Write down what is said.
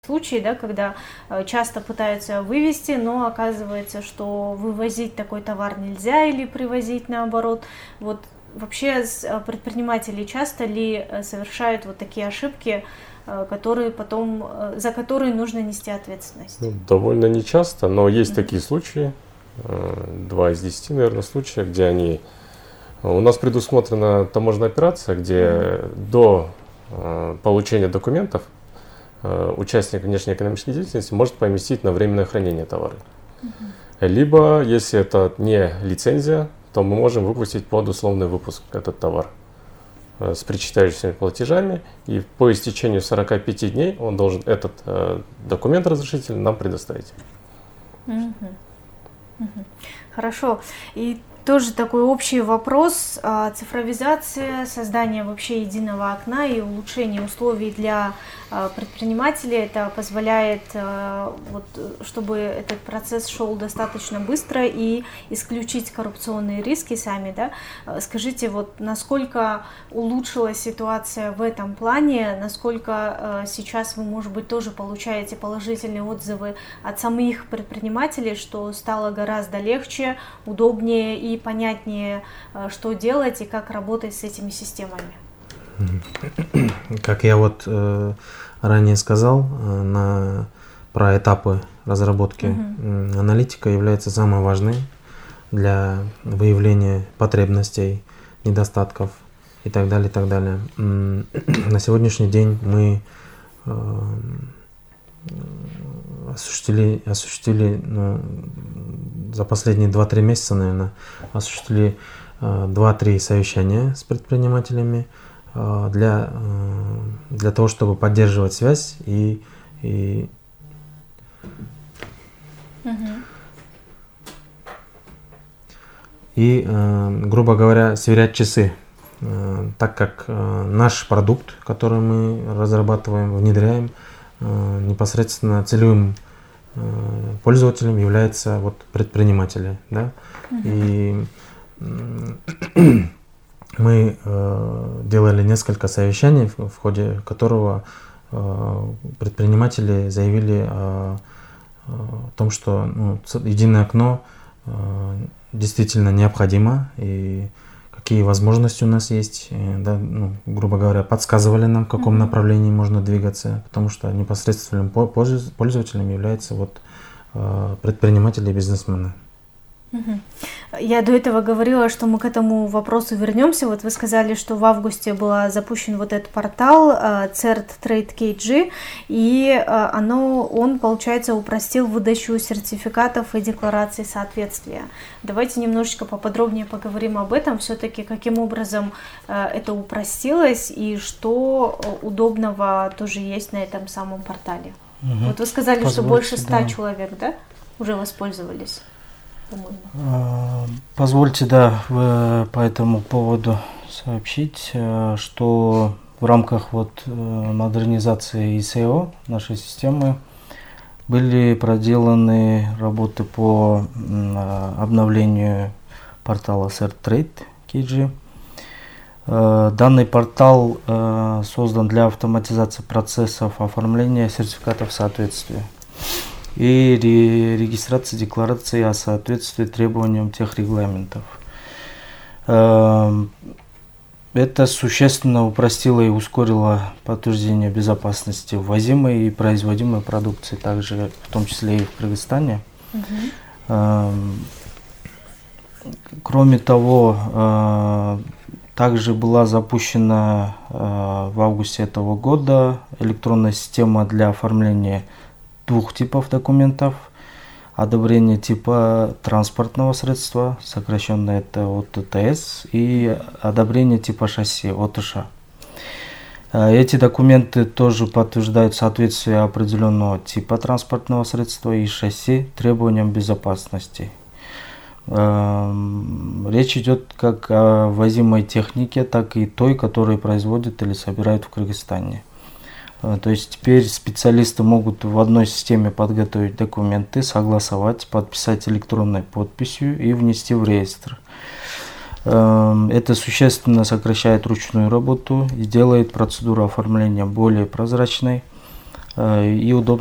случаи, да, когда часто пытаются вывести, но оказывается, что вывозить такой товар нельзя или привозить наоборот. Вот вообще предприниматели часто ли совершают вот такие ошибки, которые потом, за которые нужно нести ответственность? Ну, довольно нечасто, но есть такие случаи, 2 из 10, наверное, случаев, где они... У нас предусмотрена таможенная операция, где до получения документов участник внешнеэкономической деятельности может поместить на временное хранение товары. Либо, если это не лицензия, то мы можем выпустить под условный выпуск этот товар с причитающимися платежами, и по истечению 45 дней он должен этот документ разрешительный нам предоставить. Хорошо. И тоже такой общий вопрос. Цифровизация, создание вообще единого окна и улучшение условий для предпринимателей. Это позволяет, вот, чтобы этот процесс шел достаточно быстро и исключить коррупционные риски сами. Да? Скажите, вот, насколько улучшилась ситуация в этом плане, насколько сейчас вы, может быть, тоже получаете положительные отзывы от самих предпринимателей, что стало гораздо легче, удобнее и понятнее, что делать и как работать с этими системами? Как я вот ранее сказал, про этапы разработки, аналитика является самой важной для выявления потребностей, недостатков и так далее, и так далее. На сегодняшний день мы осуществили за последние 2-3 месяца, наверное, осуществили 2-3 совещания с предпринимателями для того, чтобы поддерживать связь и грубо говоря, сверять часы, так как наш продукт, который мы разрабатываем, внедряем, непосредственно целевым пользователем является вот предприниматели, да? И мы делали несколько совещаний, в ходе которого предприниматели заявили о том, что единое окно действительно необходимо, и какие возможности у нас есть, да, грубо говоря, подсказывали нам, в каком направлении можно двигаться, потому что непосредственным пользователем являются вот предприниматели и бизнесмены. Я до этого говорила, что мы к этому вопросу вернемся. Вот вы сказали, что в августе был запущен вот этот портал CERT Trade KG, и он, получается, упростил выдачу сертификатов и деклараций соответствия. Давайте немножечко поподробнее поговорим об этом, все-таки каким образом это упростилось и что удобного тоже есть на этом самом портале. Вот вы сказали, что больше 100 человек, да, уже воспользовались. Позвольте, по этому поводу сообщить, что в рамках модернизации ИСО нашей системы были проделаны работы по обновлению портала CERT Trade KG. Данный портал создан для автоматизации процессов оформления сертификатов соответствия и регистрации декларации о соответствии требованиям тех регламентов. Это существенно упростило и ускорило подтверждение безопасности ввозимой и производимой продукции, также в том числе и в Кыргызстане. Кроме того, также была запущена в августе этого года электронная система для оформления 2 типов документов: одобрение типа транспортного средства, сокращенно это ОТТС, и одобрение типа шасси, ОТШ. Эти документы тоже подтверждают соответствие определенного типа транспортного средства и шасси требованиям безопасности. Речь идет как о ввозимой технике, так и той, которую производят или собирают в Кыргызстане. То есть теперь специалисты могут в одной системе подготовить документы, согласовать, подписать электронной подписью и внести в реестр. Это существенно сокращает ручную работу и делает процедуру оформления более прозрачной, и удобно